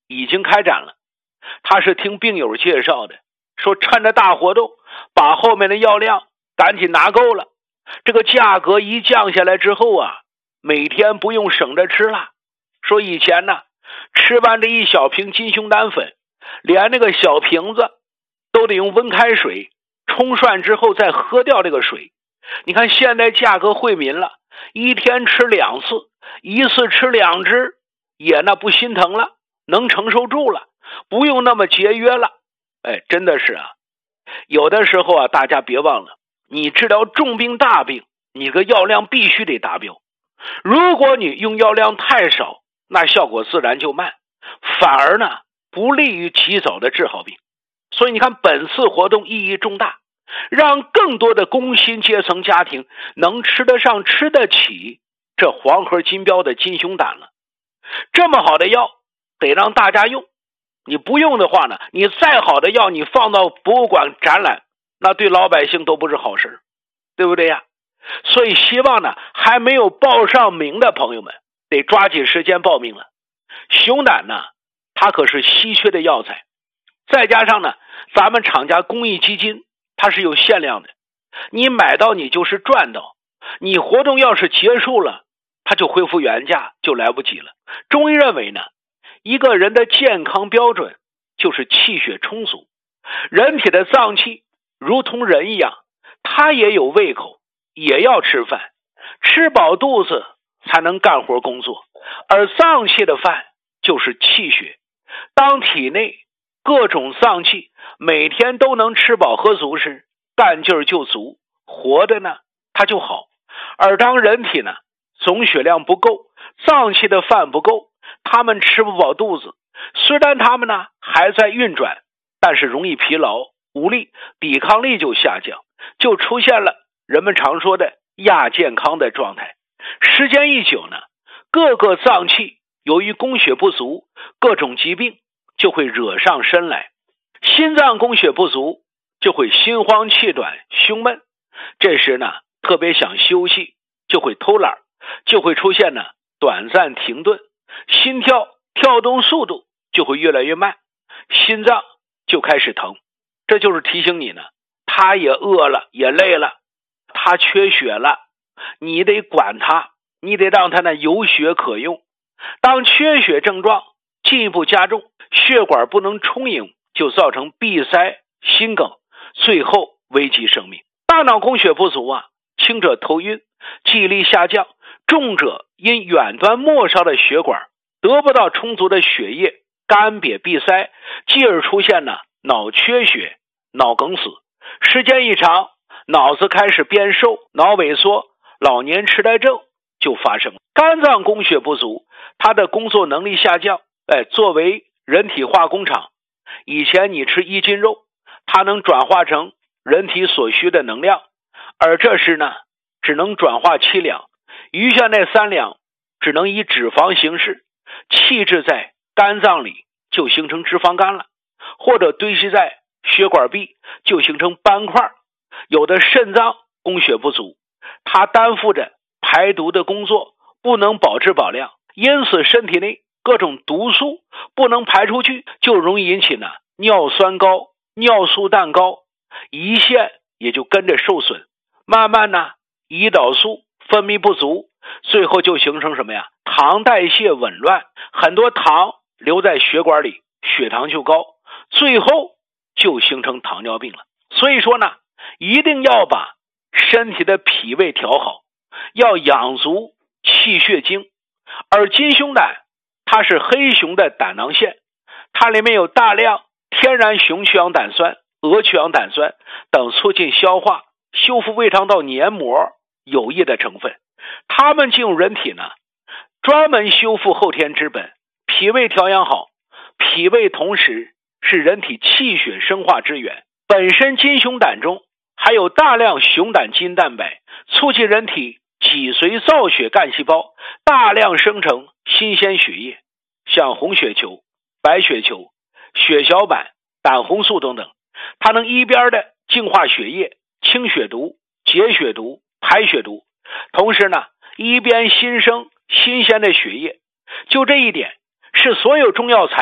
已经开展了。他是听病友介绍的，说趁着大活动把后面的药量赶紧拿够了，这个价格一降下来之后啊，每天不用省着吃了。说以前呢，吃完这一小瓶金胸胆粉，连那个小瓶子都得用温开水冲涮之后再喝掉这个水。你看现在价格惠民了，一天吃2次，一次吃2支，也那不心疼了，能承受住了，不用那么节约了。真的是啊，有的时候啊，大家别忘了，你治疗重病大病，你个药量必须得达标。如果你用药量太少，那效果自然就慢，反而呢不利于及早的治好病。所以你看本次活动意义重大，让更多的工薪阶层家庭能吃得上吃得起这黄河金标的金胸胆了。这么好的药得让大家用，你不用的话呢，你再好的药你放到博物馆展览，那对老百姓都不是好事，对不对呀？所以希望呢还没有报上名的朋友们得抓紧时间报名了。熊胆呢它可是稀缺的药材，再加上呢咱们厂家公益基金它是有限量的，你买到你就是赚到，你活动要是结束了它就恢复原价就来不及了。中医认为呢，一个人的健康标准就是气血充足。人体的脏器如同人一样，它也有胃口，也要吃饭，吃饱肚子才能干活工作，而脏器的饭就是气血。当体内各种脏器每天都能吃饱喝足时，干劲儿就足，活的呢它就好。而当人体呢总血量不够，脏器的饭不够，他们吃不饱肚子，虽然他们呢还在运转，但是容易疲劳无力，抵抗力就下降，就出现了人们常说的亚健康的状态。时间一久呢，各个脏器由于供血不足，各种疾病就会惹上身来。心脏供血不足就会心慌气短胸闷，这时呢特别想休息，就会偷懒，就会出现呢短暂停顿，心跳跳动速度就会越来越慢，心脏就开始疼。这就是提醒你呢，他也饿了也累了，他缺血了，你得管他，你得让他呢有血可用。当缺血症状进一步加重，血管不能充盈，就造成闭塞心梗，最后危及生命。大脑供血不足啊，轻者头晕记忆力下降，重者因远端末梢的血管得不到充足的血液，干瘪闭塞，继而出现呢脑缺血脑梗死。时间一长，脑子开始变瘦，脑萎缩，老年痴呆症就发生了。肝脏供血不足，它的工作能力下降，作为人体化工厂，以前你吃1斤肉，它能转化成人体所需的能量，而这时呢只能转化7两，余下那3两只能以脂肪形式气滞在肝脏里，就形成脂肪肝了，或者堆积在血管壁，就形成斑块。有的肾脏供血不足，它担负着排毒的工作，不能保质保量，因此身体内各种毒素不能排出去，就容易引起呢尿酸高、尿素氮高，胰腺也就跟着受损，慢慢呢胰岛素分泌不足，最后就形成什么呀？糖代谢紊乱，很多糖留在血管里，血糖就高，最后就形成糖尿病了。所以说呢，一定要把身体的脾胃调好，要养足气血精。而金胸胆它是黑熊的胆囊腺，它里面有大量天然熊曲氧胆酸、鹅曲氧胆酸等促进消化、修复胃肠道黏膜有益的成分，它们进入人体呢，专门修复后天之本。脾胃调养好，脾胃同时是人体气血生化之源，本身金熊胆中还有大量熊胆基因蛋白，促进人体脊髓造血干细胞大量生成新鲜血液，像红血球、白血球、血小板、胆红素等等，它能一边的净化血液、清血毒、解血毒、排血毒，同时呢一边新生新鲜的血液。就这一点是所有中药材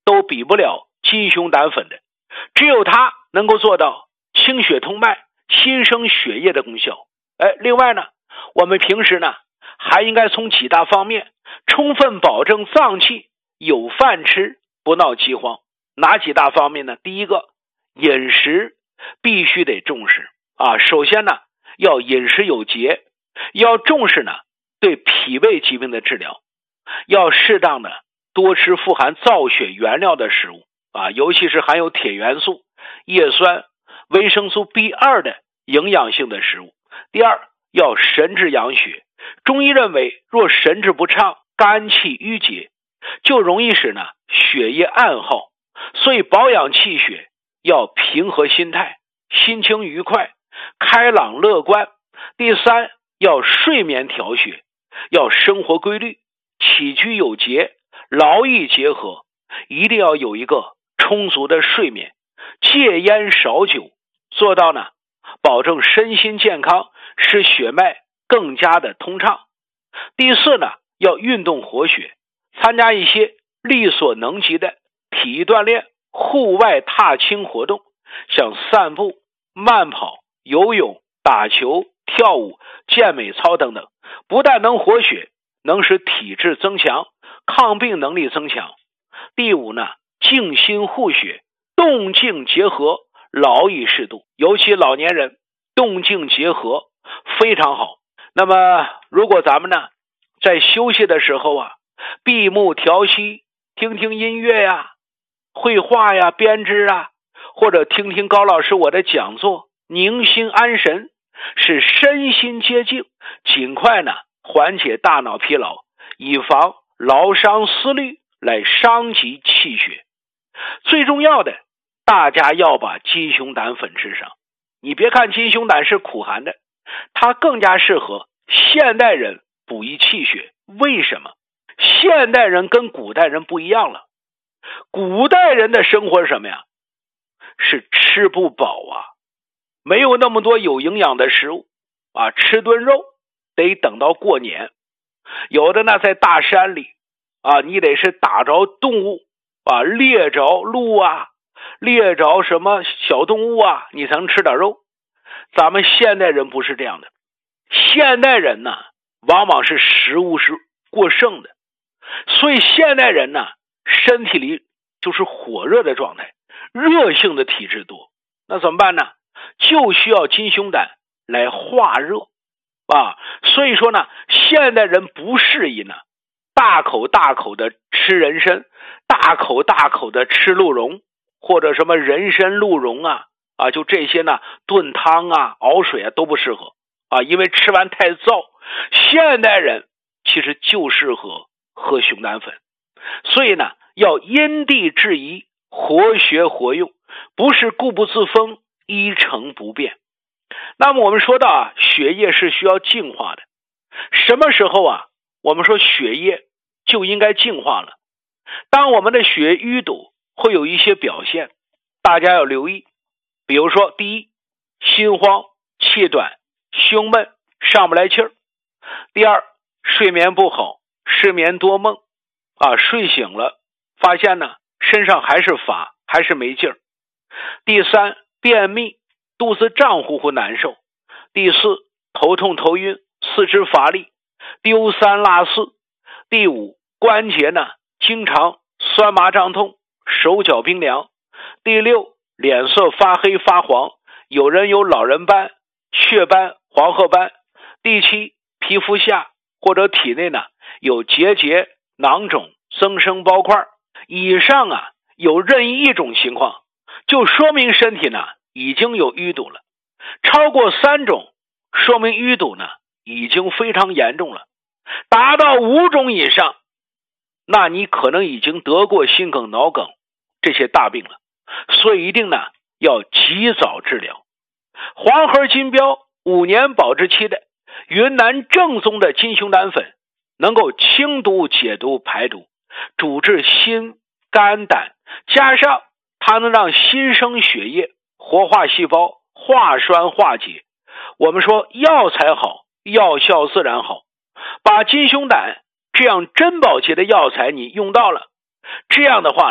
都比不了金熊胆粉的，只有它能够做到清血通脉、新生血液的功效。另外呢，我们平时呢还应该从几大方面充分保证脏器有饭吃，不闹饥荒。哪几大方面呢？第一个，饮食必须得重视首先呢，要饮食有节，要重视呢对脾胃疾病的治疗，要适当的多吃富含造血原料的食物尤其是含有铁元素、叶酸、维生素 B2 的营养性的食物。第二，要神志养血。中医认为，若神志不畅，肝气郁结，就容易使呢血液暗耗，所以保养气血要平和心态，心情愉快，开朗乐观。第三，要睡眠调血，要生活规律，起居有节，劳逸结合，一定要有一个充足的睡眠，戒烟少酒，做到呢保证身心健康，使血脉更加的通畅。第四呢，要运动活血，参加一些力所能及的体育锻炼、户外踏青活动，像散步、慢跑、游泳、打球、跳舞、健美操等等，不但能活血，能使体质增强，抗病能力增强。第五呢，静心护血，动静结合，劳逸适度，尤其老年人动静结合非常好。那么如果咱们呢在休息的时候闭目调息，听听音乐绘画编织或者听听高老师我的讲座，宁心安神，使身心接近，尽快呢缓解大脑疲劳，以防劳伤思虑来伤及气血。最重要的，大家要把金熊胆粉吃上。你别看金熊胆是苦寒的，它更加适合现代人补益气血。为什么？现代人跟古代人不一样了。古代人的生活是什么呀？是吃不饱没有那么多有营养的食物吃顿肉得等到过年。有的呢在大山里你得是打着动物猎着鹿猎着什么小动物你才能吃点肉。咱们现代人不是这样的，现代人呢往往是食物是过剩的，所以现代人呢身体里就是火热的状态，热性的体质多。那怎么办呢？就需要金熊胆来化热所以说呢，现代人不适宜呢大口大口的吃人参，大口大口的吃鹿茸，或者什么人参鹿茸就这些呢炖汤熬水都不适合因为吃完太燥。现代人其实就适合喝熊胆粉，所以呢要因地制宜，活学活用，不是固步自封，一成不变。那么我们说到血液是需要净化的，什么时候我们说血液就应该净化了？当我们的血淤堵会有一些表现，大家要留意。比如说，第一，心慌、气短、胸闷、上不来气儿；第二，睡眠不好，失眠多梦睡醒了发现呢身上还是乏，还是没劲儿；第三，便秘，肚子胀乎乎难受；第四，头痛头晕，四肢乏力；丢三落四；第五，关节呢经常酸麻胀痛，手脚冰凉；第六，脸色发黑发黄，有人有老人斑、雀斑、黄褐斑；第七，皮肤下或者体内呢有结节、囊肿、增生包块。以上有任意一种情况，就说明身体呢已经有淤堵了。超过3种，说明淤堵呢已经非常严重了。达到5种以上，那你可能已经得过心梗、脑梗这些大病了，所以一定呢要及早治疗。黄河金标5年保质期的云南正宗的金熊胆粉，能够清毒解毒排毒，主治心肝胆，加上它能让新生血液活化细胞，化栓化解。我们说药材好，药效自然好。把金熊胆这样珍宝级的药材你用到了，这样的话呢，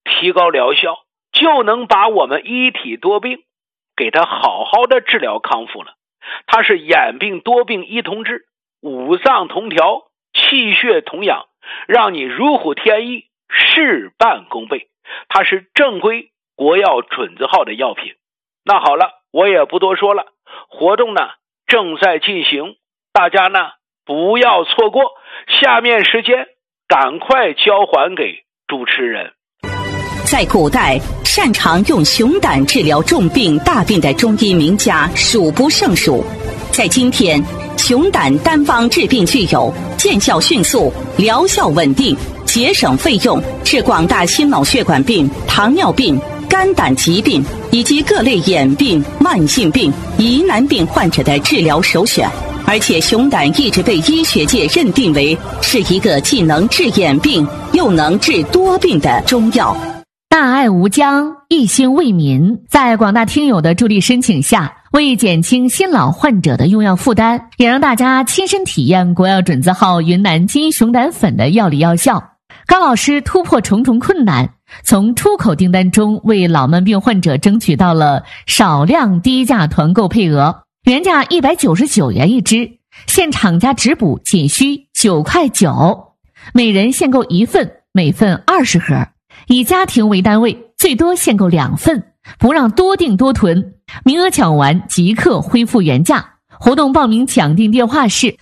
提高疗效，就能把我们一体多病给它好好的治疗康复了。它是眼病多病一同治，五脏同调，气血同养，让你如虎添翼，事半功倍。它是正规国药准字号的药品。那好了，我也不多说了，活动呢正在进行，大家呢不要错过。下面时间赶快交还给主持人。 在古代，擅长用熊胆治疗重病大病的中医名家数不胜数。在今天，熊胆单方治病具有见效迅速、疗效稳定、节省费用，是广大心脑血管病、糖尿病、肝胆疾病以及各类眼病、慢性病、疑难病患者的治疗首选。而且熊胆一直被医学界认定为是一个既能治眼病又能治多病的中药。 大爱无疆，一心为民，在广大听友的助力申请下，为减轻新老患者的用药负担，也让大家亲身体验国药准字号云南金熊胆粉的药理药效。高老师突破重重困难，从出口订单中为老慢病患者争取到了少量低价团购配额，原价199元一支，现厂家直补仅需9块9，每人限购1份，每份20盒，以家庭为单位，最多限购2份，不让多订多囤，名额抢完即刻恢复原价。活动报名抢订电话是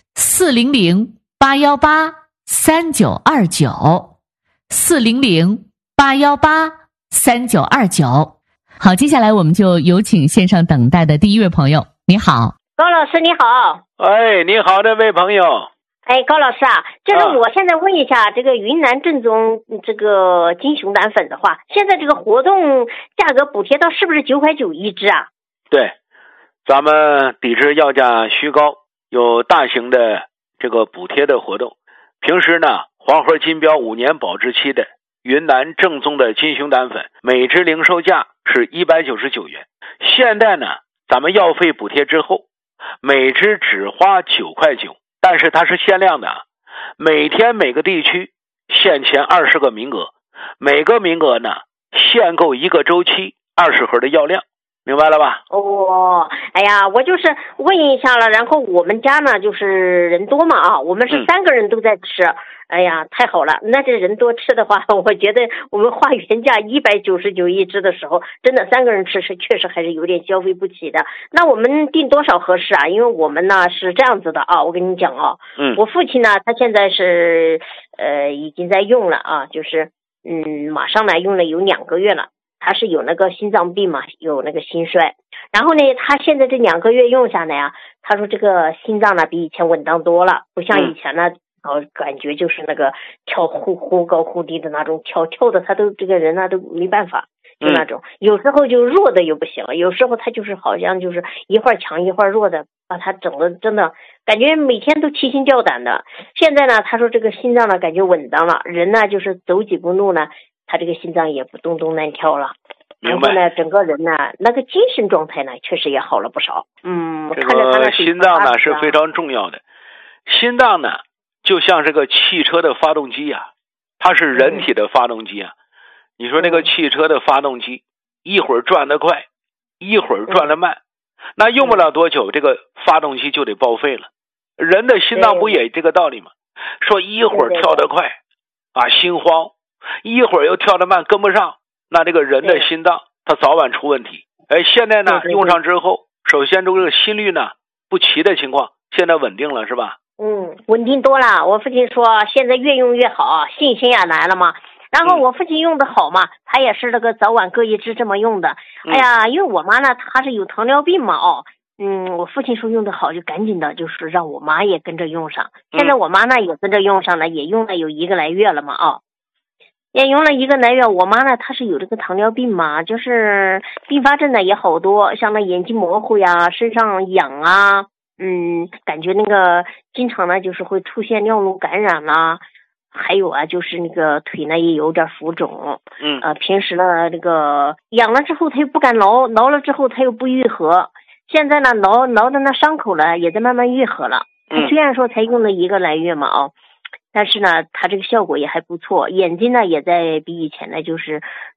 400-818-3929，400-818-3929。好，接下来我们就有请线上等待的第一位朋友。你好， 高老师你好。 哎，你好，这位朋友。 哎，高老师啊，就是我现在问一下，这个云南正宗这个金熊胆粉的话，现在这个活动价格补贴到是不是9块9一支啊？ 对，咱们抵制药价虚高，有大型的这个补贴的活动。平时呢，黄河金标5年保质期的云南正宗的金熊胆粉，每支零售价是199元。现在呢，咱们药费补贴之后，每支只花9块9。但是它是限量的，每天每个地区限前20个名额，每个名额呢限购1个周期20盒的药量，明白了吧？ 哦，哎呀，我就是问一下了，然后我们家呢就是人多嘛啊，我们是3个人都在吃。哎呀，太好了！那这人多吃的话，我觉得我们花原价199一支的时候，真的3个人吃是确实还是有点消费不起的。那我们订多少合适啊？因为我们呢是这样子的啊，我跟你讲啊，我父亲呢他现在是已经在用了啊，就是马上呢用了有2个月了。他是有那个心脏病嘛，有那个心衰，然后呢他现在这2个月用下来啊，他说这个心脏呢比以前稳当多了，不像以前呢感觉就是那个跳忽高忽低的那种，跳的他都这个人呢都没办法，就那种有时候就弱的又不行，有时候他就是好像就是一会儿强一会儿弱的，把他整的真的感觉每天都提心吊胆的。现在呢他说这个心脏呢感觉稳当了，人呢就是走几步路呢他这个心脏也不咚咚乱跳了，然后呢整个人呢那个精神状态呢确实也好了不少。 这个心脏呢是非常重要的。心脏呢就像这个汽车的发动机啊，它是人体的发动机啊。你说那个汽车的发动机一会儿转得快，一会儿转得慢，那用不了多久这个发动机就得报废了。人的心脏不也这个道理吗？说一会儿跳得快啊心慌，一会儿又跳得慢跟不上，那这个人的心脏它早晚出问题。现在呢用上之后，首先这个心率呢不齐的情况现在稳定了是吧？ 稳定多了。我父亲说现在越用越好，信心也来了嘛。然后我父亲用的好嘛，他也是那个早晚各一支这么用的。哎呀，因为我妈呢她是有糖尿病嘛我父亲说用的好，就赶紧的就是让我妈也跟着用上。现在我妈呢也跟着用上了，也用了有1个来月了嘛也用了1个来月。我妈呢她是有这个糖尿病嘛，就是并发症呢也好多，像那眼睛模糊呀，身上痒啊，感觉那个经常呢就是会出现尿路感染啦，还有啊就是那个腿呢也有点浮肿，平时呢那个痒了之后他又不敢挠，挠了之后他又不愈合，现在呢挠的那伤口呢也在慢慢愈合了。他虽然说才用了1个来月嘛但是呢他这个效果也还不错，眼睛呢也在比以前呢就是